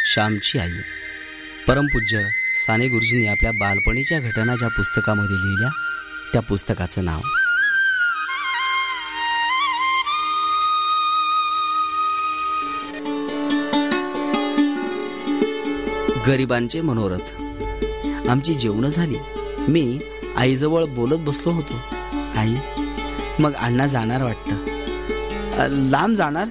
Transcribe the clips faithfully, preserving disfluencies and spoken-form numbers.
श्यामची आई. परमपूज्य साने गुरुजींनी आपल्या बालपणीच्या घटना ज्या पुस्तकामध्ये लिहिल्या त्या पुस्तकाचं नाव गरिबांचे मनोरथ. आमची जेवणं झाली. मी आईजवळ बोलत बसलो होतो. आई, मग अण्णा जाणार वाटतं. लांब जाणार?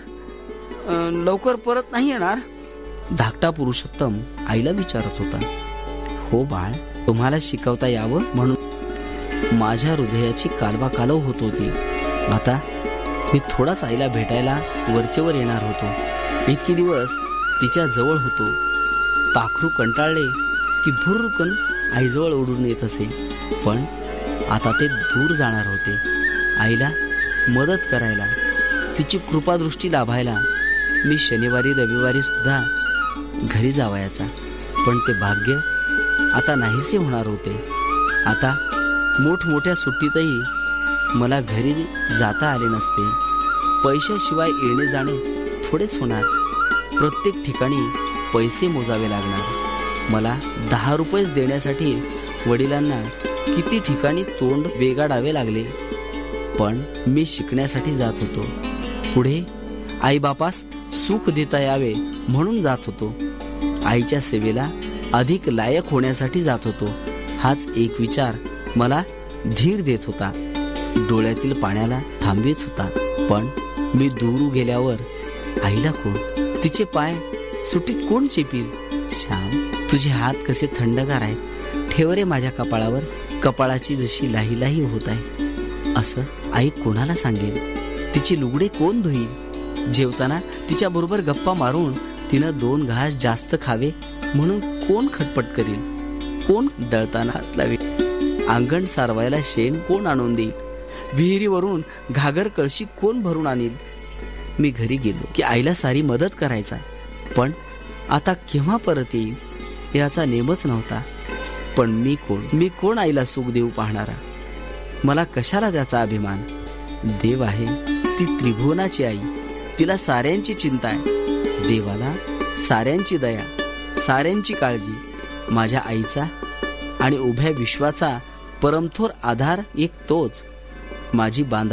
लवकर परत नाही येणार? धाकटा पुरुषोत्तम आईला विचारत होता. हो बाळ, तुम्हाला शिकवता यावं म्हणून माझ्या हृदयाची कालवा कालव होत होती. आता मी थोडाच आईला भेटायला वरचेवर येणार होतो. इतके दिवस तिच्या जवळ होतो. पाखरू कंटाळले की भुर्रकन आईजवळ उडून येत असे. पण आता ते दूर जाणार होते. आईला मदत करायला, तिची कृपादृष्टी लाभायला मी शनिवारी रविवारी सुद्धा घरी जावयाचा. पण ते भाग्य आता नाहीसे होणार होते. आता मोठमोठ्या सुट्टीतही मला घरी जाता आले नसते. पैशाशिवाय येणे जाणे थोडेच होणार. प्रत्येक ठिकाणी पैसे मोजावे लागणार. मला दहा रुपयेच देण्यासाठी वडिलांना किती ठिकाणी तोंड वेगाडावे लागले. पण मी शिकण्यासाठी जात होतो. पुढे आईबापास सुख देता यावे म्हणून जात होतो. आईच्या सेवेला अधिक लायक होण्यासाठी जात होतो. हाच एक विचार मला धीर देत होता, डोळ्यातील पाण्याला थांबवित होता. पण मी दूर गेल्यावर आईला कोण, तिचे पाय सुटीत कोण चेपील? श्याम, तुझे हात कसे थंडगार आहेत. ठेव रे माझ्या कपाळावर. कपाळाची जशी लाही लाही होत आहे असं आई कोणाला सांगेल? तिची लुगडे कोण धुईल? जेवताना तिच्या बरोबर गप्पा मारून तिनं दोन घास जास्त खावे म्हणून कोण खटपट करील? कोण दळताना हात लावेल? अंगण सारवायला शेण कोण आणून देईल? विहिरीवरून घागर कळशी कोण भरून आणील? मी घरी गेलो की आईला सारी मदत करायचा. पण आता केव्हा परत येईल याचा नेमच नव्हता. पण मी कोण मी कोण आईला सुख देऊ पाहणारा? मला कशाला त्याचा अभिमान? देव आहे, ती त्रिभुवनाची आई. तिला साऱ्यांची चिंता आहे. देवाला साऱ्यांची दया, साऱ्यांची काळजी. माझ्या आईचा आणि उभ्या विश्वाचा परमथोर आधार एक तोच, माझी बांधा